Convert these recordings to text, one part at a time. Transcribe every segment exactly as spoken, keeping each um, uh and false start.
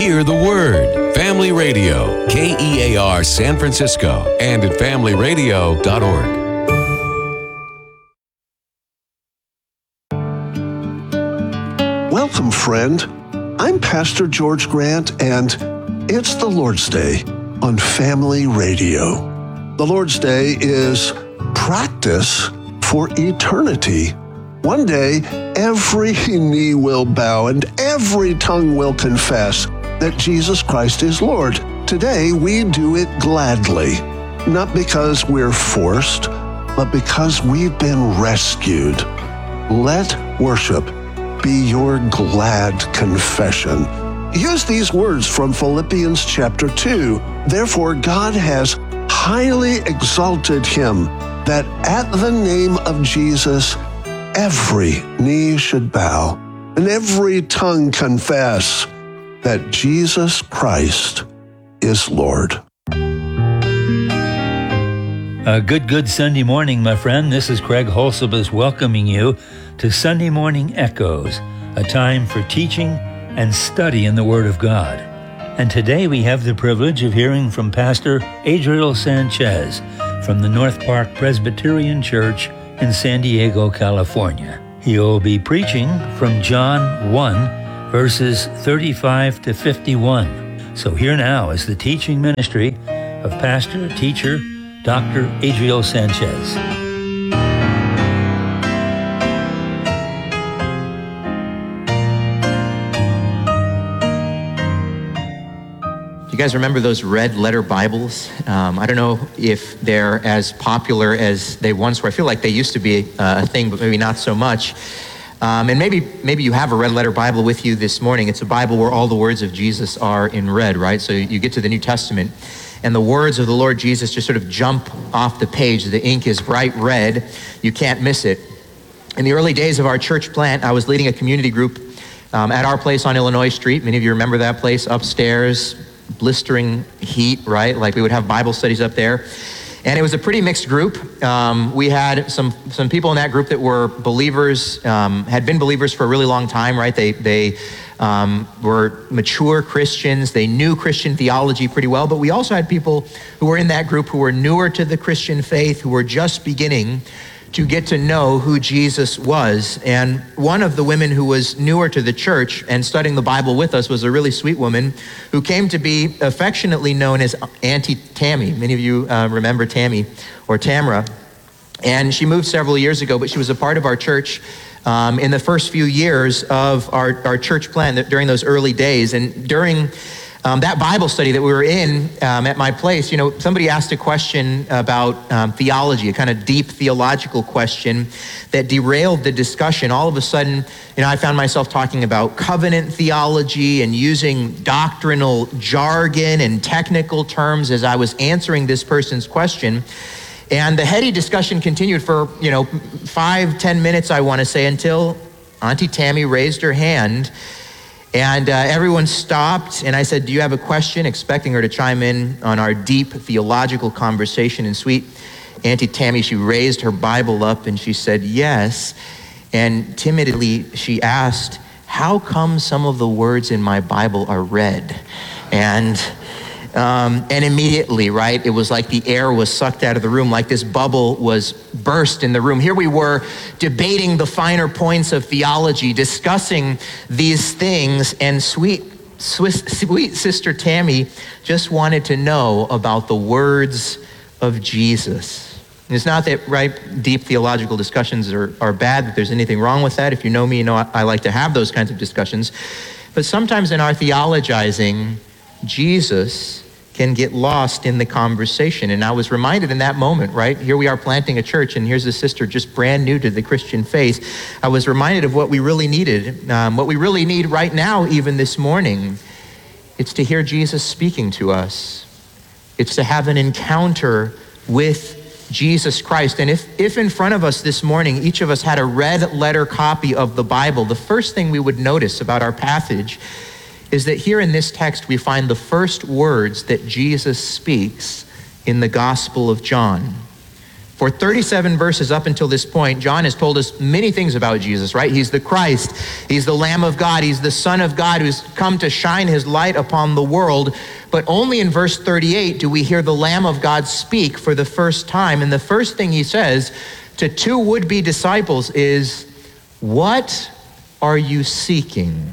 Hear the Word. Family Radio, K E A R San Francisco, and at family radio dot org. Welcome, friend. I'm Pastor George Grant, and it's the Lord's Day on Family Radio. The Lord's Day is practice for eternity. One day, every knee will bow and every tongue will confess that Jesus Christ is Lord. Today, we do it gladly, not because we're forced, but because we've been rescued. Let worship be your glad confession. Use these words from Philippians chapter two. Therefore, God has highly exalted him, that at the name of Jesus, every knee should bow and every tongue confess that Jesus Christ is Lord. A good, good Sunday morning, my friend. This is Craig Holsabus welcoming you to Sunday Morning Echoes, a time for teaching and study in the Word of God. And today we have the privilege of hearing from Pastor Adriel Sanchez from the North Park Presbyterian Church in San Diego, California. He will be preaching from John one, verses thirty-five to fifty-one. So here now is the teaching ministry of Pastor, Teacher, Doctor Adriel Sanchez. You guys remember those red letter Bibles? Um, I don't know if they're as popular as they once were. I feel like they used to be a, a thing, but maybe not so much. Um, and maybe maybe you have a red letter Bible with you this morning. It's a Bible where all the words of Jesus are in red, right? So you get to the New Testament, and the words of the Lord Jesus just sort of jump off the page. The ink is bright red. You can't miss it. In the early days of our church plant, I was leading a community group um, at our place on Illinois Street. Many of you remember that place, upstairs, blistering heat, right? Like we would have Bible studies up there. And it was a pretty mixed group. Um, we had some some people in that group that were believers, um, had been believers for a really long time, right? They they um, were mature Christians. They knew Christian theology pretty well. But we also had people who were in that group who were newer to the Christian faith, who were just beginning to get to know who Jesus was. And one of the women who was newer to the church and studying the Bible with us was a really sweet woman who came to be affectionately known as Auntie Tammy. Many of you uh, remember Tammy or Tamra. And she moved several years ago, but she was a part of our church um, in the first few years of our, our church plan during those early days. And during Um, that Bible study that we were in um, at my place, you know, somebody asked a question about um, theology, a kind of deep theological question that derailed the discussion. All of a sudden, you know, I found myself talking about covenant theology and using doctrinal jargon and technical terms as I was answering this person's question. And the heady discussion continued for, you know, five, ten minutes, I want to say, until Auntie Tammy raised her hand. And uh, everyone stopped, and I said, do you have a question? Expecting her to chime in on our deep theological conversation. And sweet Auntie Tammy, she raised her Bible up and she said, yes. And timidly, she asked, how come some of the words in my Bible are red? And um, and immediately, right, it was like the air was sucked out of the room, like this bubble was burst in the room. Here we were debating the finer points of theology, discussing these things, and sweet, Swiss, sweet Sister Tammy just wanted to know about the words of Jesus. And it's not that, right, deep theological discussions are, are bad, that there's anything wrong with that. If you know me, you know I, I like to have those kinds of discussions. But sometimes in our theologizing, Jesus can get lost in the conversation. And I was reminded in that moment, right? Here we are planting a church, and here's a sister just brand new to the Christian faith. I was reminded of what we really needed, um, what we really need right now, even this morning. It's to hear Jesus speaking to us. It's to have an encounter with Jesus Christ. And if, if in front of us this morning, each of us had a red letter copy of the Bible, the first thing we would notice about our passage is that here in this text, we find the first words that Jesus speaks in the Gospel of John. For thirty-seven verses up until this point, John has told us many things about Jesus, right? He's the Christ. He's the Lamb of God. He's the Son of God who's come to shine his light upon the world. But only in verse thirty-eight do we hear the Lamb of God speak for the first time. And the first thing he says to two would-be disciples is, "What are you seeking?"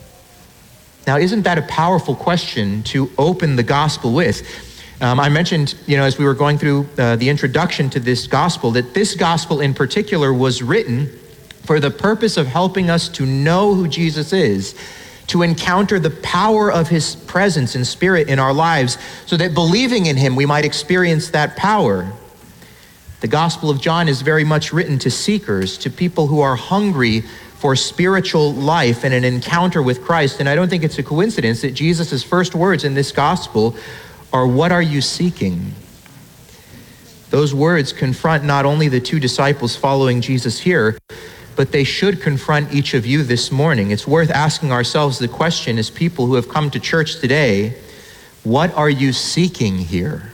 Now, isn't that a powerful question to open the gospel with? Um, I mentioned, you know, as we were going through uh, the introduction to this gospel, that this gospel in particular was written for the purpose of helping us to know who Jesus is, to encounter the power of his presence and spirit in our lives, so that believing in him, we might experience that power. The Gospel of John is very much written to seekers, to people who are hungry for spiritual life and an encounter with Christ. And I don't think it's a coincidence that Jesus' first words in this gospel are, "What are you seeking?" Those words confront not only the two disciples following Jesus here, but they should confront each of you this morning. It's worth asking ourselves the question as people who have come to church today, what are you seeking here?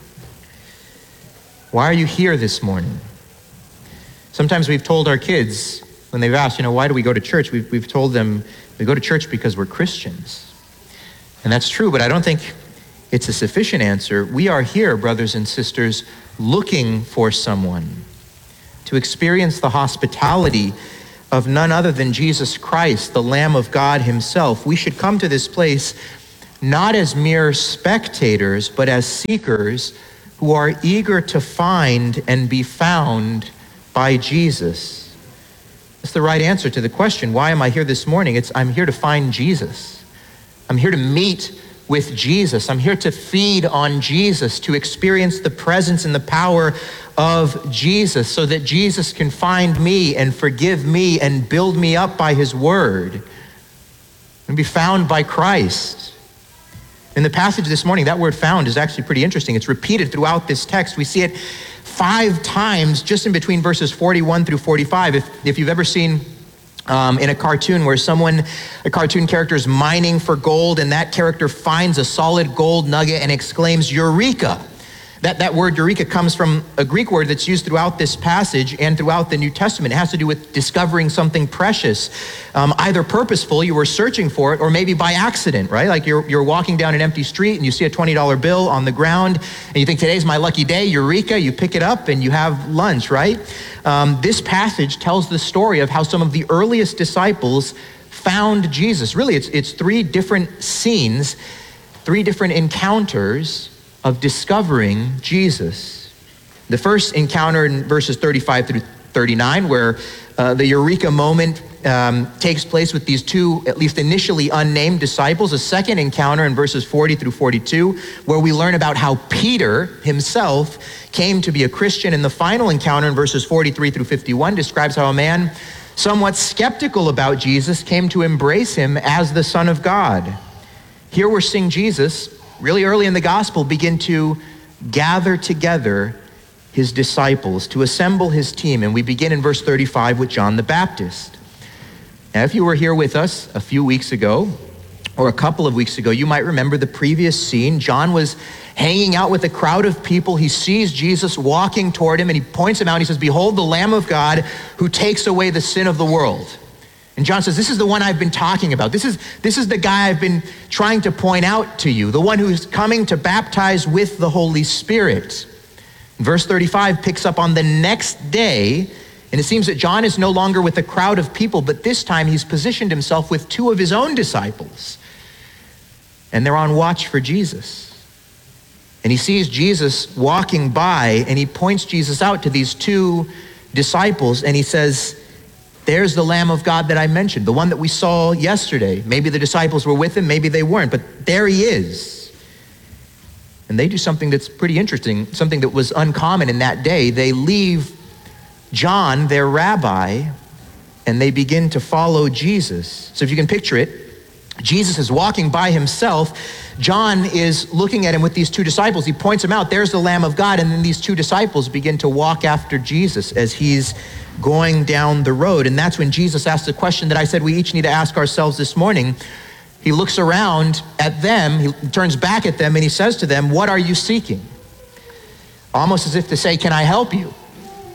Why are you here this morning? Sometimes we've told our kids, when they've asked, you know, why do we go to church? We've, we've told them we go to church because we're Christians. And that's true, but I don't think it's a sufficient answer. We are here, brothers and sisters, looking for someone to experience the hospitality of none other than Jesus Christ, the Lamb of God himself. We should come to this place not as mere spectators, but as seekers who are eager to find and be found by Jesus. That's the right answer to the question, why am I here this morning? It's, I'm here to find Jesus. I'm here to meet with Jesus. I'm here to feed on Jesus, to experience the presence and the power of Jesus, so that Jesus can find me and forgive me and build me up by his word and be found by Christ. In the passage this morning, that word "found" is actually pretty interesting. It's repeated throughout this text. We see it five times just in between verses forty-one through forty-five. If, if you've ever seen Um, in a cartoon where someone, a cartoon character is mining for gold, and that character finds a solid gold nugget and exclaims, "Eureka!" That, that word eureka comes from a Greek word that's used throughout this passage and throughout the New Testament. It has to do with discovering something precious, um, either purposeful, you were searching for it, or maybe by accident, right? Like you're, you're walking down an empty street and you see a twenty dollar bill on the ground and you think, today's my lucky day, eureka, you pick it up and you have lunch, right? Um, this passage tells the story of how some of the earliest disciples found Jesus. Really, it's, it's three different scenes, three different encounters of discovering Jesus. The first encounter in verses thirty-five through thirty-nine, where uh, the eureka moment um, takes place with these two, at least initially unnamed disciples. A second encounter in verses forty through forty-two, where we learn about how Peter himself came to be a Christian. And the final encounter in verses forty-three through fifty-one describes how a man somewhat skeptical about Jesus came to embrace him as the Son of God. Here we're seeing Jesus really early in the gospel begin to gather together his disciples, to assemble his team. And we begin in verse thirty-five with John the Baptist. Now, if you were here with us a few weeks ago, or a couple of weeks ago, you might remember the previous scene. John was hanging out with a crowd of people. He sees Jesus walking toward him and he points him out. He says, "Behold, the Lamb of God who takes away the sin of the world." And John says, this is the one I've been talking about. This is, this is the guy I've been trying to point out to you, the one who's coming to baptize with the Holy Spirit. Verse thirty-five picks up on the next day, and it seems that John is no longer with a crowd of people, but this time he's positioned himself with two of his own disciples. And they're on watch for Jesus. And he sees Jesus walking by, and he points Jesus out to these two disciples, and he says, "There's the Lamb of God that I mentioned, the one that we saw yesterday." Maybe the disciples were with him, maybe they weren't, but there he is. And they do something that's pretty interesting, something that was uncommon in that day. They leave John, their rabbi, and they begin to follow Jesus. So if you can picture it, Jesus is walking by himself. John is looking at him with these two disciples. He points him out, there's the Lamb of God, and then these two disciples begin to walk after Jesus as he's going down the road. And that's when Jesus asks the question that I said we each need to ask ourselves this morning. He looks around at them, he turns back at them, and he says to them, "What are you seeking?" Almost as if to say, can I help you?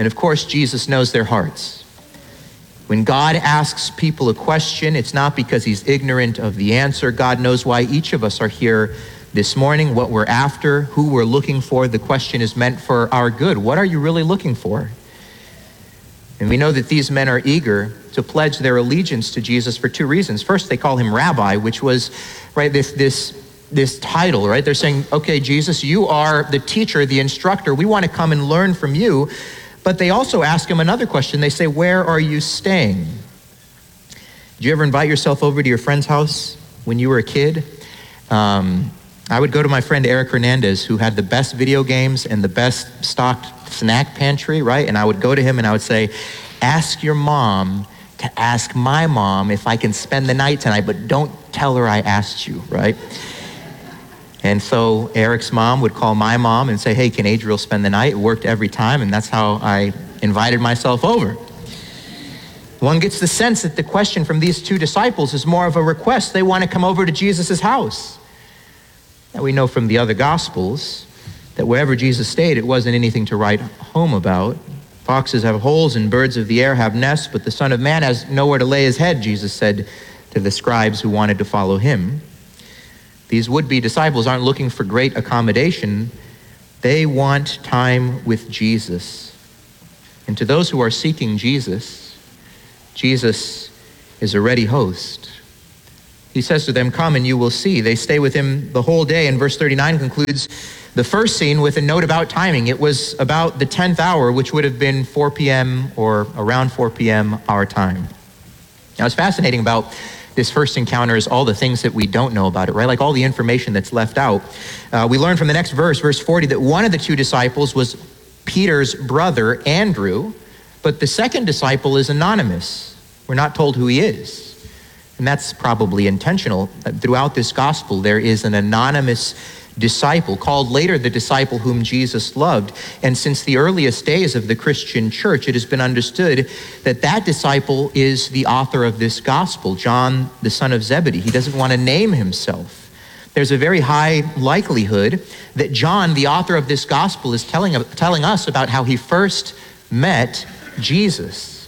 And of course, Jesus knows their hearts. When God asks people a question, it's not because he's ignorant of the answer. God knows why each of us are here this morning, what we're after, who we're looking for. The question is meant for our good. What are you really looking for? And we know that these men are eager to pledge their allegiance to Jesus for two reasons. First, they call him Rabbi, which was, right, this, this, this title, right? They're saying, okay, Jesus, you are the teacher, the instructor. We want to come and learn from you. But they also ask him another question. They say, where are you staying? Did you ever invite yourself over to your friend's house when you were a kid? Um, I would go to my friend Eric Hernandez, who had the best video games and the best stocked snack pantry, right? And I would go to him and I would say, ask your mom to ask my mom if I can spend the night tonight, but don't tell her I asked you, right? And so Eric's mom would call my mom and say, hey, can Adriel spend the night? It worked every time, and that's how I invited myself over. One gets the sense that the question from these two disciples is more of a request. They want to come over to Jesus' house. Now we know from the other Gospels that wherever Jesus stayed, it wasn't anything to write home about. Foxes have holes and birds of the air have nests, but the Son of Man has nowhere to lay his head, Jesus said to the scribes who wanted to follow him. These would-be disciples aren't looking for great accommodation. They want time with Jesus. And to those who are seeking Jesus, Jesus is a ready host. He says to them, come and you will see. They stay with him the whole day. And verse thirty-nine concludes the first scene with a note about timing. It was about the tenth hour, which would have been four p.m. or around four p.m. our time. Now, it's fascinating about this first encounter is all the things that we don't know about it, right? Like all the information that's left out. Uh, we learn from the next verse, verse forty, that one of the two disciples was Peter's brother, Andrew, but the second disciple is anonymous. We're not told who he is. And that's probably intentional. Throughout this gospel, there is an anonymous disciple, called later the disciple whom Jesus loved. And since the earliest days of the Christian church, it has been understood that that disciple is the author of this gospel, John, the son of Zebedee. He doesn't want to name himself. There's a very high likelihood that John, the author of this gospel, is telling, telling us about how he first met Jesus.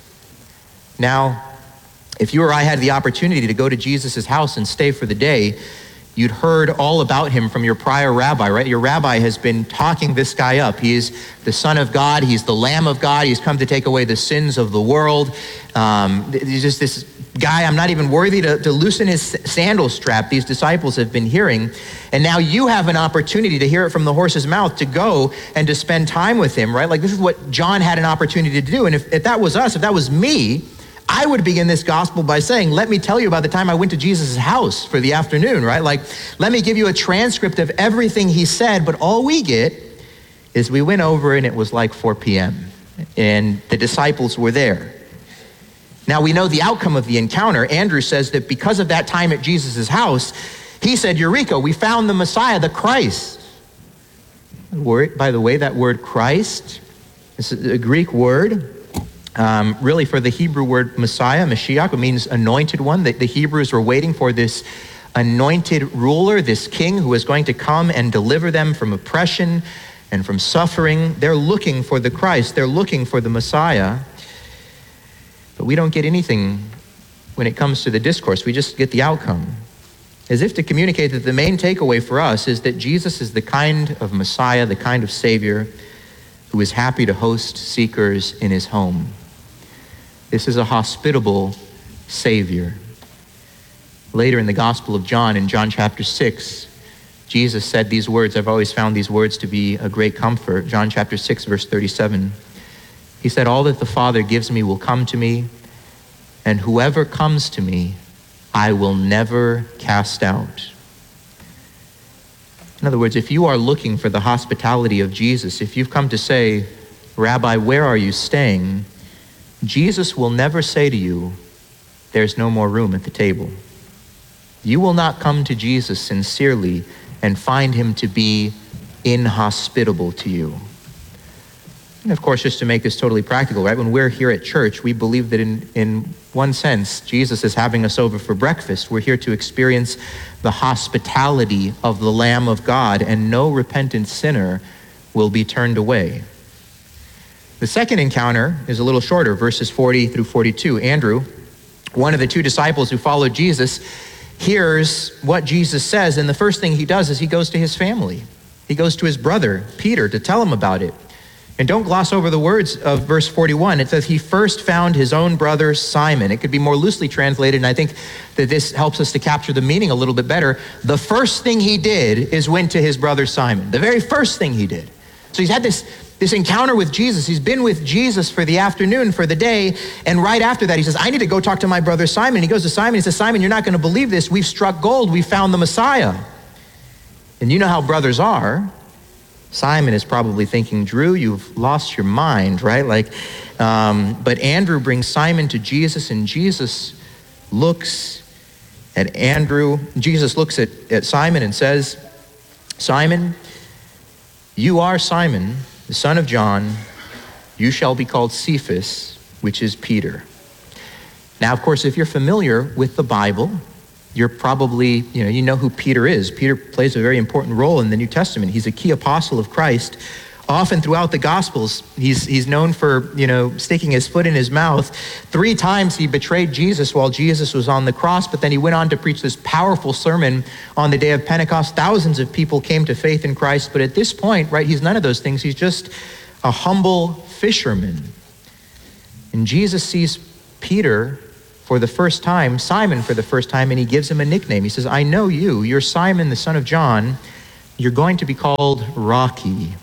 Now, if you or I had the opportunity to go to Jesus' house and stay for the day, you'd heard all about him from your prior rabbi, right? Your rabbi has been talking this guy up. He is the Son of God. He's the Lamb of God. He's come to take away the sins of the world. Um, he's just this guy, I'm not even worthy to, to loosen his sandal strap. These disciples have been hearing. And now you have an opportunity to hear it from the horse's mouth, to go and to spend time with him, right? Like this is what John had an opportunity to do. And if, if that was us, if that was me, I would begin this gospel by saying, let me tell you about the time I went to Jesus' house for the afternoon, right? Like, let me give you a transcript of everything he said, but all we get is we went over and it was like four p.m. and the disciples were there. Now we know the outcome of the encounter. Andrew says that because of that time at Jesus' house, he said, Eureka, we found the Messiah, the Christ. Word, by the way, that word Christ is a Greek word. Um, really for the Hebrew word Messiah, Mashiach, it means anointed one. The, the Hebrews were waiting for this anointed ruler, this king who was going to come and deliver them from oppression and from suffering. They're looking for the Christ. They're looking for the Messiah. But we don't get anything when it comes to the discourse. We just get the outcome. As if to communicate that the main takeaway for us is that Jesus is the kind of Messiah, the kind of Savior who is happy to host seekers in his home. This is a hospitable Savior. Later in the Gospel of John, in John chapter six, Jesus said these words. I've always found these words to be a great comfort. John chapter six, verse thirty-seven. He said, all that the Father gives me will come to me, and whoever comes to me, I will never cast out. In other words, if you are looking for the hospitality of Jesus, if you've come to say, Rabbi, where are you staying? Jesus will never say to you, there's no more room at the table. You will not come to Jesus sincerely and find him to be inhospitable to you. And of course, just to make this totally practical, right? When we're here at church, we believe that in, in one sense, Jesus is having us over for breakfast. We're here to experience the hospitality of the Lamb of God, and no repentant sinner will be turned away. The second encounter is a little shorter, verses forty through forty-two. Andrew, one of the two disciples who followed Jesus, hears what Jesus says, and the first thing he does is he goes to his family. He goes to his brother, Peter, to tell him about it. And don't gloss over the words of verse forty-one. It says, he first found his own brother Simon. It could be more loosely translated, and I think that this helps us to capture the meaning a little bit better. The first thing he did is went to his brother Simon. The very first thing he did. So he's had this, this encounter with Jesus. He's been with Jesus for the afternoon, for the day, and right after that he says, I need to go talk to my brother Simon. He goes to Simon, he says, Simon, you're not going to believe this. We've struck gold. We found the Messiah. And you know how brothers are. Simon is probably thinking, Drew, you've lost your mind, right? Like, um, but Andrew brings Simon to Jesus, and Jesus looks at Andrew. Jesus looks at, at Simon and says, Simon, you are Simon, the son of John. You shall be called Cephas, which is Peter. Now, of course, if you're familiar with the Bible, you're probably, you know, you know who Peter is. Peter plays a very important role in the New Testament. He's a key apostle of Christ. Often throughout the Gospels, he's he's known for, you know, sticking his foot in his mouth. Three times he betrayed Jesus while Jesus was on the cross, but then he went on to preach this powerful sermon on the day of Pentecost. Thousands of people came to faith in Christ, but at this point, right, he's none of those things. He's just a humble fisherman. And Jesus sees Peter for the first time, Simon for the first time, and he gives him a nickname. He says, I know you. You're Simon, the son of John. You're going to be called Rocky.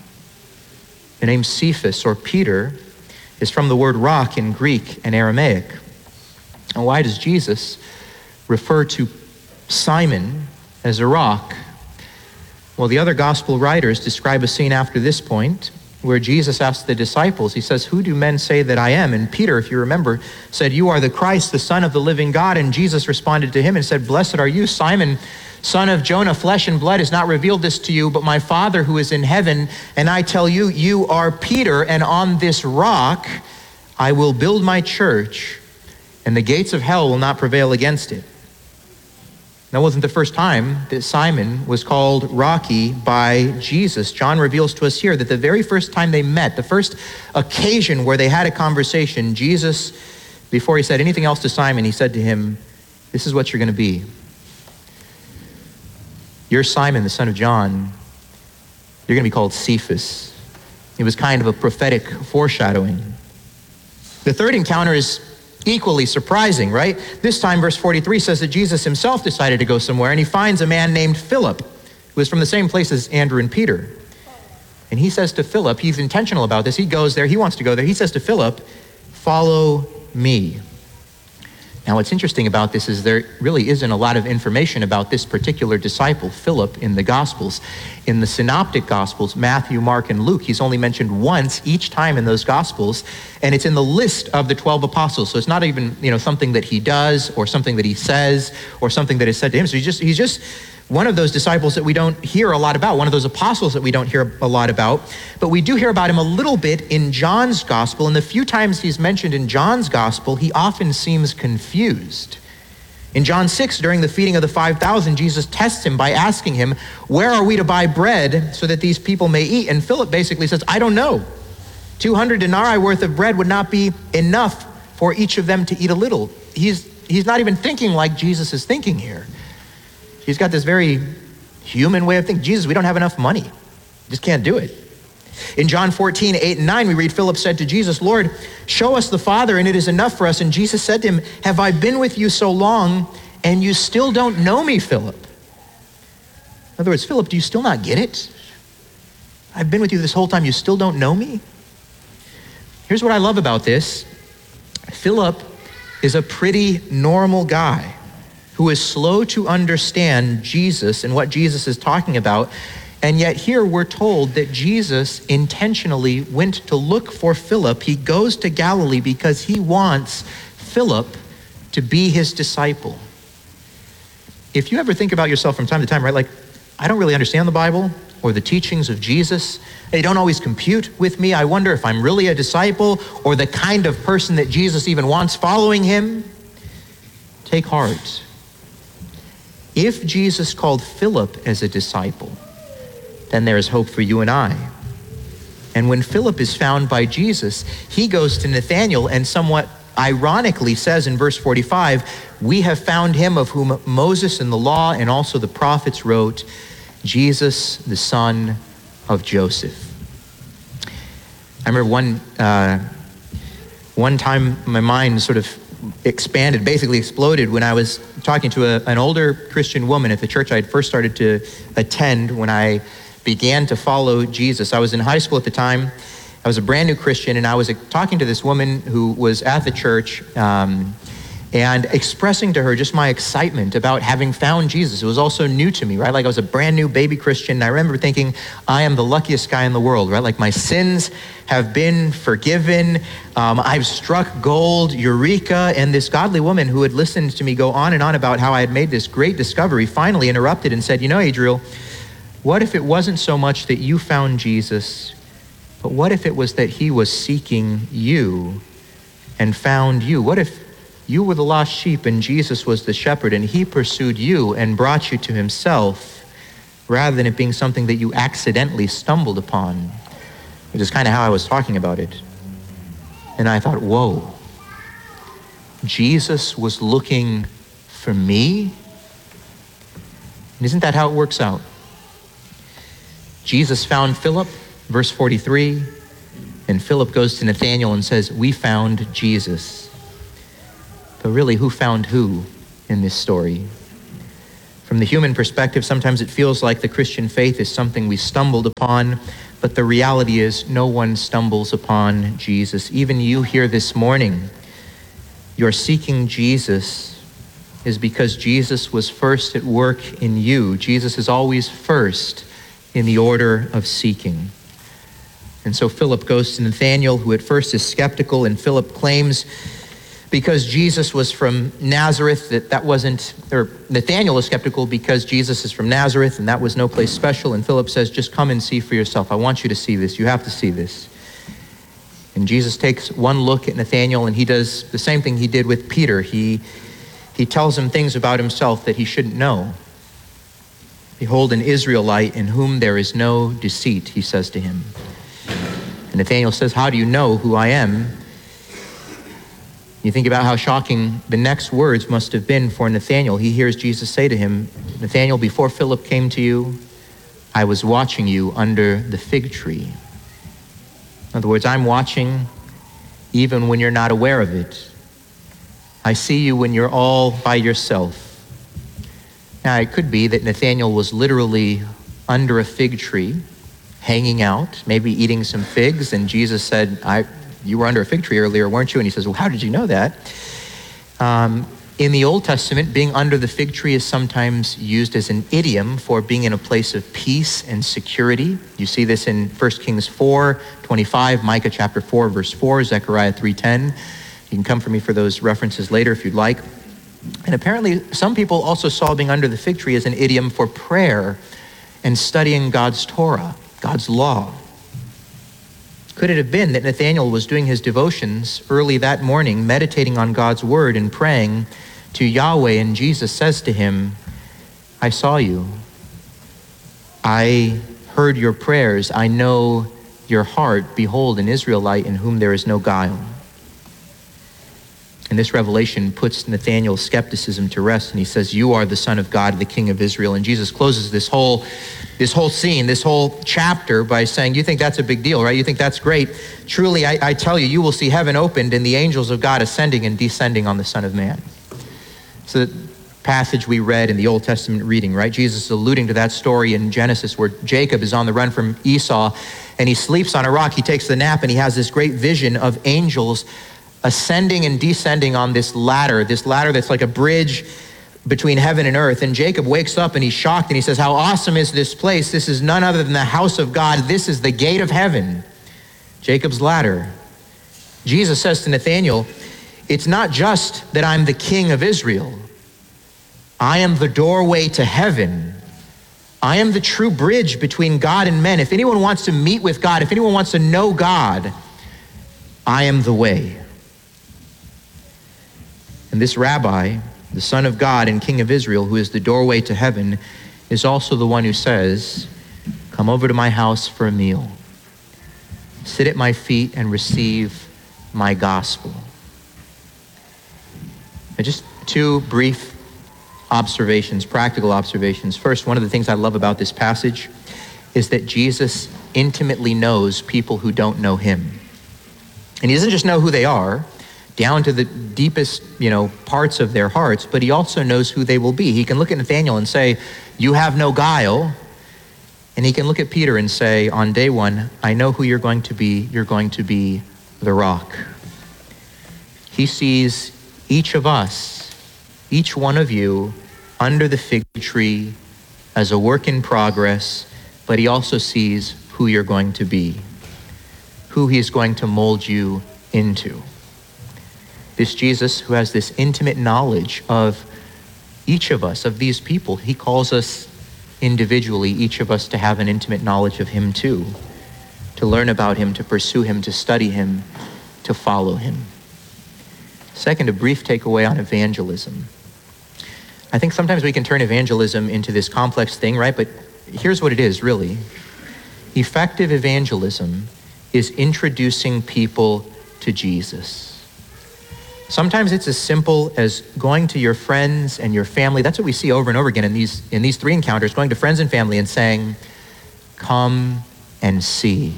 The name Cephas, or Peter, is from the word rock in Greek and Aramaic. And why does Jesus refer to Simon as a rock? Well, the other gospel writers describe a scene after this point where Jesus asked the disciples, he says, who do men say that I am? And Peter, if you remember, said, you are the Christ, the Son of the living God. And Jesus responded to him and said, blessed are you, Simon, son of Jonah. Flesh and blood has not revealed this to you, but my Father who is in heaven. And I tell you, you are Peter, and on this rock I will build my church, and the gates of hell will not prevail against it. That wasn't the first time that Simon was called Rocky by Jesus. John reveals to us here that the very first time they met, the first occasion where they had a conversation, Jesus, before he said anything else to Simon, he said to him, this is what you're going to be. You're Simon, the son of John. You're going to be called Cephas. It was kind of a prophetic foreshadowing. The third encounter is equally surprising, right? This time, verse forty-three says that Jesus himself decided to go somewhere, and he finds a man named Philip, who is from the same place as Andrew and Peter. And he says to Philip, he's intentional about this, he goes there, he wants to go there, he says to Philip, follow me. Now, what's interesting about this is there really isn't a lot of information about this particular disciple, Philip, in the Gospels. In the Synoptic Gospels, Matthew, Mark, and Luke, he's only mentioned once each time in those Gospels, and it's in the list of the twelve apostles. So it's not even, you know, something that he does or something that he says or something that is said to him. So he's just, he's just one of those disciples that we don't hear a lot about, one of those apostles that we don't hear a lot about, but we do hear about him a little bit in John's gospel, and the few times he's mentioned in John's gospel, he often seems confused. In John six, during the feeding of the five thousand, Jesus tests him by asking him, where are we to buy bread so that these people may eat? And Philip basically says, I don't know. two hundred denarii worth of bread would not be enough for each of them to eat a little. He's, he's not even thinking like Jesus is thinking here. He's got this very human way of thinking. Jesus, we don't have enough money. Just can't do it. In John fourteen, eight and nine, we read, Philip said to Jesus, Lord, show us the Father, and it is enough for us. And Jesus said to him, have I been with you so long, and you still don't know me, Philip? In other words, Philip, do you still not get it? I've been with you this whole time, you still don't know me? Here's what I love about this. Philip is a pretty normal guy who is slow to understand Jesus and what Jesus is talking about. And yet here we're told that Jesus intentionally went to look for Philip. He goes to Galilee because he wants Philip to be his disciple. If you ever think about yourself from time to time, right, like, I don't really understand the Bible or the teachings of Jesus. They don't always compute with me. I wonder if I'm really a disciple or the kind of person that Jesus even wants following him. Take heart. If Jesus called Philip as a disciple, then there is hope for you and I. And when Philip is found by Jesus, he goes to Nathanael and somewhat ironically says in verse forty-five, we have found him of whom Moses and the law and also the prophets wrote, Jesus, the son of Joseph. I remember one, uh, one time my mind sort of expanded, basically exploded when I was talking to a, an older Christian woman at the church I had first started to attend when I began to follow Jesus. I was in high school at the time. I was a brand new Christian, and I was talking to this woman who was at the church um, and expressing to her just my excitement about having found Jesus. It was also new to me, right? Like I was a brand new baby Christian, and I remember thinking, I am the luckiest guy in the world, right? Like my sins have been forgiven. Um, I've struck gold, eureka, and this godly woman who had listened to me go on and on about how I had made this great discovery finally interrupted and said, you know, Adriel, what if it wasn't so much that you found Jesus, but what if it was that he was seeking you and found you? What if you were the lost sheep and Jesus was the shepherd and he pursued you and brought you to himself rather than it being something that you accidentally stumbled upon, which is kind of how I was talking about it. And I thought, whoa, Jesus was looking for me? And isn't that how it works out? Jesus found Philip, verse forty-three, and Philip goes to Nathanael and says, we found Jesus. But really, who found who in this story? From the human perspective, sometimes it feels like the Christian faith is something we stumbled upon, but the reality is no one stumbles upon Jesus. Even you here this morning, you're seeking Jesus is because Jesus was first at work in you. Jesus is always first in the order of seeking. And so Philip goes to Nathanael, who at first is skeptical, and Philip claims because Jesus was from Nazareth, that that wasn't, or Nathanael is skeptical because Jesus is from Nazareth and that was no place special. And Philip says, just come and see for yourself. I want you to see this. You have to see this. And Jesus takes one look at Nathanael and he does the same thing he did with Peter. He, he tells him things about himself that he shouldn't know. Behold, an Israelite in whom there is no deceit, he says to him. And Nathanael says, how do you know who I am? You think about how shocking the next words must have been for Nathanael. He hears Jesus say to him, Nathanael, before Philip came to you, I was watching you under the fig tree. In other words, I'm watching even when you're not aware of it. I see you when you're all by yourself. Now, it could be that Nathanael was literally under a fig tree, hanging out, maybe eating some figs, and Jesus said, I, you were under a fig tree earlier, weren't you? And he says, well, how did you know that? Um, in the Old Testament, being under the fig tree is sometimes used as an idiom for being in a place of peace and security. You see this in First Kings four twenty-five, Micah chapter four, verse four, Zechariah three ten. You can come for me for those references later if you'd like. And apparently some people also saw being under the fig tree as an idiom for prayer and studying God's Torah, God's law. Could it have been that Nathanael was doing his devotions early that morning, meditating on God's word and praying to Yahweh, and Jesus says to him, I saw you. I heard your prayers. I know your heart. Behold, an Israelite in whom there is no guile. And this revelation puts Nathanael's skepticism to rest, and he says, you are the Son of God, the King of Israel. And Jesus closes this whole, this whole scene, this whole chapter by saying, you think that's a big deal, right? You think that's great. Truly, I, I tell you, you will see heaven opened and the angels of God ascending and descending on the Son of Man. So the passage we read in the Old Testament reading, right? Jesus is alluding to that story in Genesis where Jacob is on the run from Esau and he sleeps on a rock. He takes the nap and he has this great vision of angels ascending and descending on this ladder, this ladder that's like a bridge between heaven and earth. And Jacob wakes up and he's shocked and he says, how awesome is this place? This is none other than the house of God. This is the gate of heaven, Jacob's ladder. Jesus says to Nathanael, it's not just that I'm the King of Israel. I am the doorway to heaven. I am the true bridge between God and men. If anyone wants to meet with God, if anyone wants to know God, I am the way. And this rabbi, the Son of God and King of Israel, who is the doorway to heaven, is also the one who says, come over to my house for a meal. sit at my feet and receive my gospel. Now, just two brief observations, practical observations. First, one of the things I love about this passage is that Jesus intimately knows people who don't know him. And he doesn't just know who they are, down to the deepest, you know, parts of their hearts, but he also knows who they will be. He can look at Nathanael and say, you have no guile. And he can look at Peter and say, on day one, I know who you're going to be. You're going to be the rock. He sees each of us, each one of you, under the fig tree as a work in progress, but he also sees who you're going to be, who he is going to mold you into. This Jesus who has this intimate knowledge of each of us, of these people, he calls us individually, each of us, to have an intimate knowledge of him too, to learn about him, to pursue him, to study him, to follow him. Second, a brief takeaway on evangelism. I think sometimes we can turn evangelism into this complex thing, right? But here's what it is, really. Effective evangelism is introducing people to Jesus. Sometimes it's as simple as going to your friends and your family. That's what we see over and over again in these, in these three encounters, going to friends and family and saying, come and see.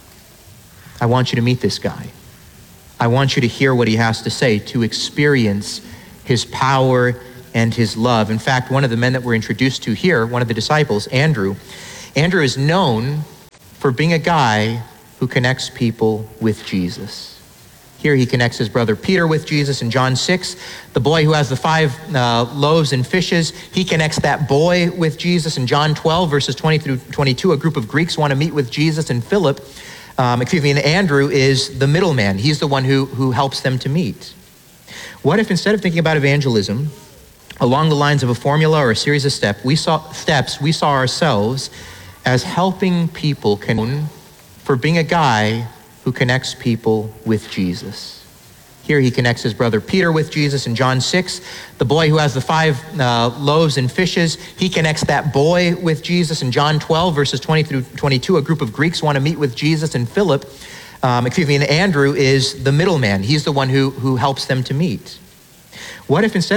I want you to meet this guy. I want you to hear what he has to say, to experience his power and his love. In fact, one of the men that we're introduced to here, one of the disciples, Andrew, Andrew is known for being a guy who connects people with Jesus. Here he connects his brother Peter with Jesus in John six. The boy who has the five uh, loaves and fishes, he connects that boy with Jesus in John twelve, verses twenty through twenty-two. A group of Greeks want to meet with Jesus, and Philip, um, excuse me, and Andrew is the middleman. He's the one who, who helps them to meet. What if instead of thinking about evangelism along the lines of a formula or a series of step, we saw, steps, we saw ourselves as helping people con- for being a guy who connects people with Jesus. Here he connects his brother Peter with Jesus in John six. The boy who has the five uh, loaves and fishes, he connects that boy with Jesus in John twelve, verses twenty through twenty-two. A group of Greeks want to meet with Jesus, and Philip, um, excuse me, and Andrew is the middleman. He's the one who, who helps them to meet. What if instead